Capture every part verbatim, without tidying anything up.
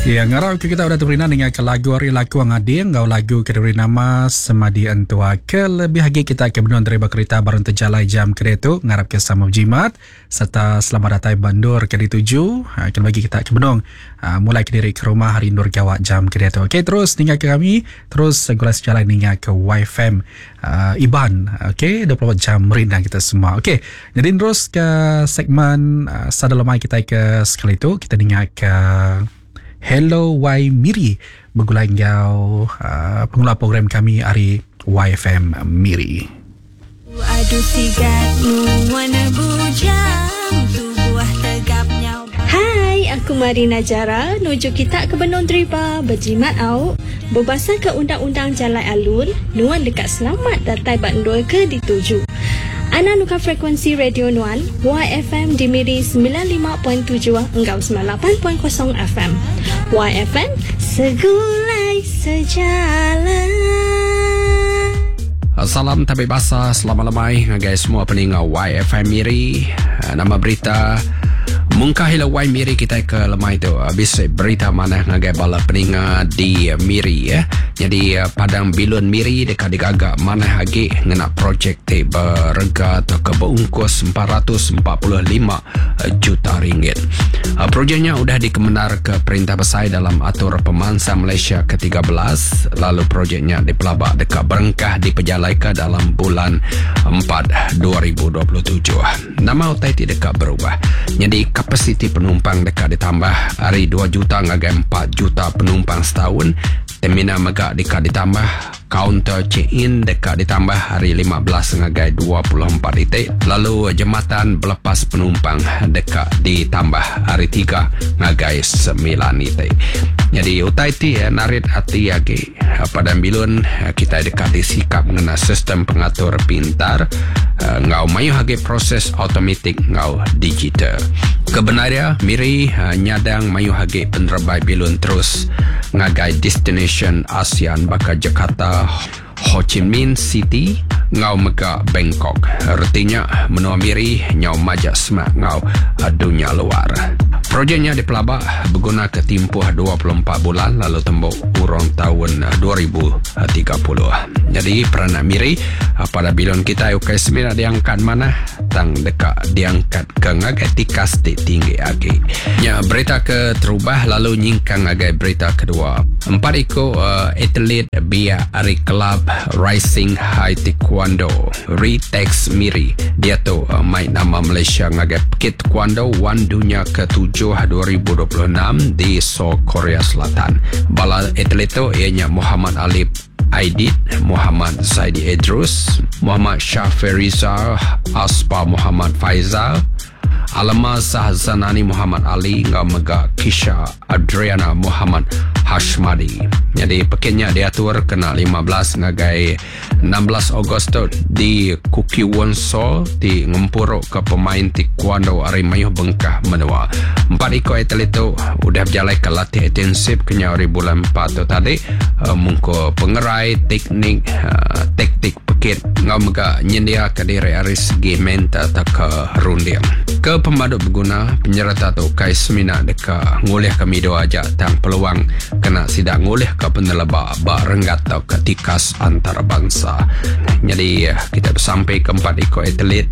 Ya, ngarau kita udah terina dengan ke lagu hari lagu ang ading ngau lagu keduri nama semadi antua ke lebih lagi kita ke benon dari kereta bareng terjalai jam keretu ngarap ke sama jimat serta selamat datang bandur ke dituju akan bagi kita ke benong uh, mulai ke diri ke rumah hari nur gawat jam keretu. Okey, terus tinggal ke kami terus segala sejalan tinggal ke Y F M uh, Iban. Okey, dua puluh empat jam merindang kita semua. Okey, jadi terus ke segmen uh, sadalamai kita ke sekali itu kita tinggal ke Hello Y Miri bergulai ngau uh, pengelola program kami hari Y F M Miri. Aduh sigatmu warna bujang tubuh tegapnya. Hai, aku Marina Jara. Nuju kita ke Benong Driba berjimat au. Berbasar ke Undang-Undang Jalan Alun, nuan dekat selamat datai bandoi ke dituju. Ana nuka frekuensi radio nuan Y F M di Miri sembilan puluh lima perpuluhan tujuh enggau sembilan puluh lapan perpuluhan kosong F M. Y F M segulai sejalan. Salam tabik basa, selamat lemai guys semua peningat Y F M Miri. Nama berita mungkahila Y Miri kita ke lemai tu. Habis berita mana ngagai bala peningat di Miri ya. Jadi padang bilun Miri dekat digagak mana lagi ngena projek te berega atau ke berungkus empat ratus empat puluh lima juta ringgit. Projeknya sudah dikemenar ke Perintah Besar dalam Atur Pemansa Malaysia ke tiga belas. Lalu projeknya dipelabak dekat berengkah diperjalaikan dalam bulan empat dua ribu dua puluh tujuh. Nama utai tidak dekat berubah. Jadi kapasiti penumpang dekat ditambah hari dua juta ngagai empat juta penumpang setahun. Terminal megak dekat ditambah, kaunter check-in dekat ditambah hari lima belas ngagai dua puluh empat titik. Lalu jembatan berlepas penumpang dekat ditambah hari tiga ngagai sembilan titik. Jadi utai ti ya, narit hati lagi pada bilun kita dekat disikap mengenai sistem pengatur pintar uh, ngau mayu hagi proses automatik ngau digital. Kebenarannya Miri uh, nyadang mayu hagi penerbai bilun terus ngagai destination ASEAN baka Jakarta, Ho Chi Minh City ngau mega Bangkok. Artinya menua Miri nyau majak semak ngau dunia luar. Projeknya dipelabak berguna ke tempoh dua puluh empat bulan lalu tembok urang tahun dua ribu tiga puluh. Jadi peranak Miri pada bilon kita ukai sembilan diangkat mana tang dekat diangkat ke ngagai tikas tinggi lagi. Ya, berita ke terubah lalu nyingkang ngagai berita kedua. Empat iko uh, atlet Bia Ari Club Rising High Taekwondo Ritex Miri. Dia tu uh, main nama Malaysia ngagai Pekit Taekwondo Wan Dunia ke tujuh dua ribu dua puluh enam di Seoul, Korea Selatan. Bala atlet tu ianya Muhammad Ali Aidit, Muhammad Zaidi Idrus, Muhammad Syafiq Rizal, Aspa Muhammad Faizal, Alama Zahzanani Muhammad Ali, ngau mega Kisha Adriana Muhammad Hashmadi. Jadi pekitnya diatur kena lima belas ngagai enam belas Ogos tu di Kuki Wonso di ngempuruk ke pemain taekwondo hari mayuh bengkah menua. Empat iko atlet tu udah berjalan ke latih intensif kenya hari bulan empat tu tadi uh, mungko pengerai teknik uh, taktik pekit ngau mega nyendia ke diri hari segi mental tak ke rundiang. Ke pemadu berguna penyerta tu kai semina deka ngulih kami doa aja tang peluang kena sidak ngulih ke penelabak bak renggat atau ketikas antarabangsa. Jadi kita sampai ke empat iko atlet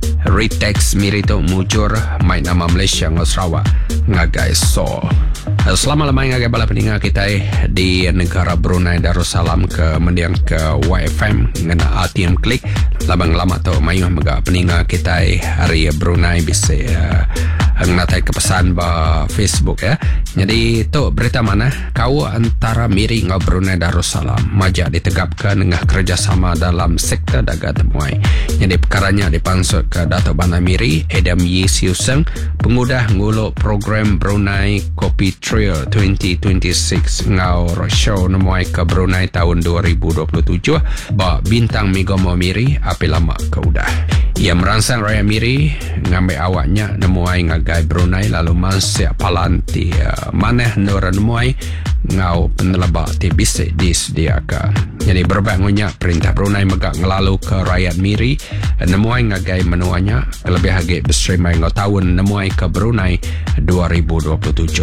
Ritex Miri tu mujur main nama Malaysia ngau Sarawak ngagai so. Selama lama ngagai bala peningat kita di negara Brunei Darussalam ke mendiang ke Y F M ngena A T M klik labang lama tu mayuh mega peningat kita hari Brunei bisa uh, ngatai ke pesan ba Facebook ya. Jadi tu berita mana kau antara Miri ngau Brunei Darussalam majak ditegapkan dengan kerjasama dalam sektor dagang temuai. Jadi perkaranya dipansut ke Datuk Bandar Miri Adam Yi Siu Seng pengudah nguluk program Brunei Kopi Trail dua ribu dua puluh enam ngau roadshow nemuai ke Brunei tahun dua ribu dua puluh tujuh ba bintang Migomo Miri api lama ke udah. Ia merangsang Raya Miri ngambil awaknya nemuai ngagai Brunei lalu mansiap palanti uh, maneh nora nemuai ngau penelabak ti bisik disediakan. Jadi berbangunnya Perintah Brunei megak ngelalu ke rakyat Miri nemuai ngagai menuanya kelebih hagi berserimai ngau tahun nemuai ke Brunei dua ribu dua puluh tujuh.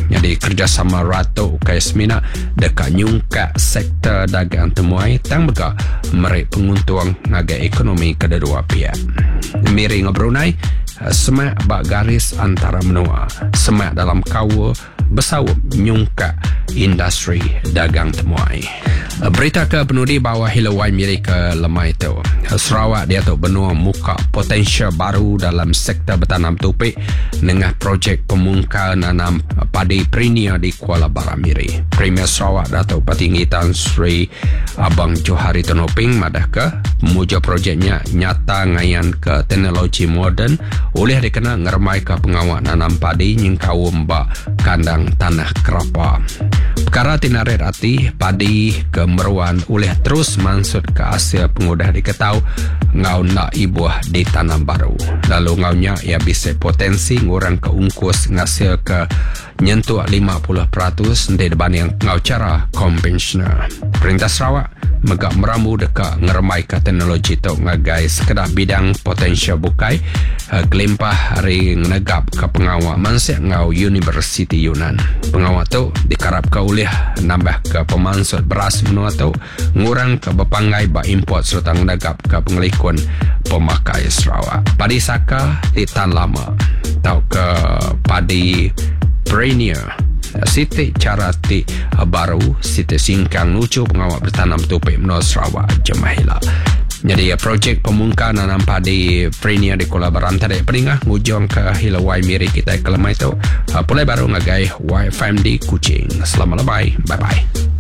Jadi kerjasama Ratu Kaismina dekat nyungka sektor dagang temuai tang bega merik penguntung ngagai ekonomi kedua pihak. Miri ngobrunai semak bak garis antara menua, semak dalam kawa bersawap nyungka industri dagang temuai. Berita ke penudi bahawa Hilawai Miri ke lemai itu. Sarawak dia tu benua muka potensial baru dalam sektor bertanam tupik dengan projek pemungkal nanam padi Prinia di Kuala Baram Miri. Premier Sarawak Datuk Petinggi Tan Sri Abang Johari Tonoping madah ke memuja projeknya nyata ngayan ke teknologi moden oleh dikena ngermai ke pengawak nanam padi nyingkau mbak kandang tanah kerapa. Perkara tinaret hati padi kemeruan oleh terus mansud ke hasil pengudah diketahu ngau nak ibuah di tanam baru. Lalu ngaunya ia bisa potensi ngurang ke ungkus ngasil ke nyentuh lima puluh peratus di depan yang ngau cara konvensional. Perintah Sarawak megak meramu dekat ngeremai ke teknologi tu ngagai sekedar bidang potensial bukai gelimpah hari negap ke pengawak mansik ngau University Yunan. Pengawak tu dikarap ke oleh nambah ke pemansut beras menua tu ngurang ke berpanggai ba import serta negap ke pengelikun pemakai Sarawak. Padi Saka di tan lama tau ke padi Premier Siti cara ti baru Siti singkang nucu pengawak bertanam tupik menua Sarawak Jemahila. Jadi projek pemungkal nanam padi Premier di Kuala Baram tadi peningah ngujung ke Hilawai Miri kita ke lemai tu. Pulai baru ngagai Y F M di Kuching. Selamat lebay. Bye bye.